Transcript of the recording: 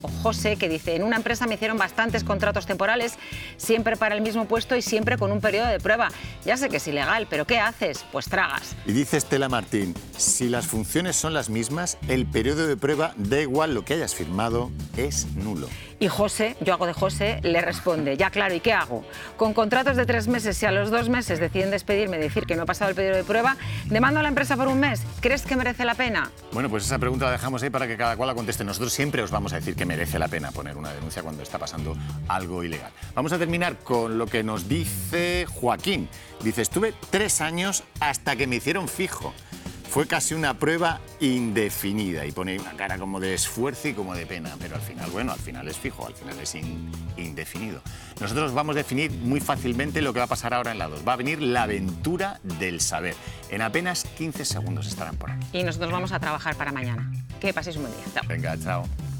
O José, que dice, en una empresa me hicieron bastantes contratos temporales, siempre para el mismo puesto y siempre con un periodo de prueba. Ya sé que es ilegal, pero ¿qué haces? Pues tragas. Y dice Estela Martín, si las funciones son las mismas, el periodo de prueba, da igual lo que hayas firmado, es nulo. Y José, yo hago de José, le responde, ya claro, ¿y qué hago? Con contratos de 3 meses, si a los 2 meses deciden despedirme y decir que no he pasado el periodo de prueba, demando a la empresa por un mes, ¿crees que merece la pena? Bueno, pues esa pregunta la dejamos ahí para que cada cual la conteste. Nosotros siempre os vamos a decir que merece la pena poner una denuncia cuando está pasando algo ilegal. Vamos a terminar con lo que nos dice Joaquín. Dice, estuve 3 años hasta que me hicieron fijo. Fue casi una prueba indefinida y pone una cara como de esfuerzo y como de pena, pero al final, bueno, al final es fijo, al final es indefinido. Nosotros vamos a definir muy fácilmente lo que va a pasar ahora en la 2. Va a venir la aventura del saber. En apenas 15 segundos estarán por aquí. Y nosotros vamos a trabajar para mañana. Que paséis un buen día. Chao. Venga, chao.